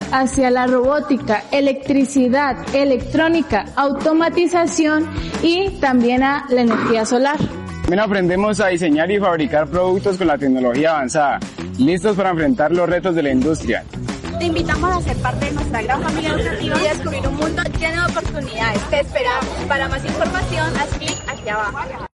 hacia la robótica, electricidad, electrónica, automatización y también a la energía solar. También aprendemos a diseñar y fabricar productos con la tecnología avanzada, listos para enfrentar los retos de la industria. Te invitamos a ser parte de nuestra gran familia educativa y a descubrir un mundo lleno de oportunidades. Te esperamos. Para más información, haz clic aquí abajo.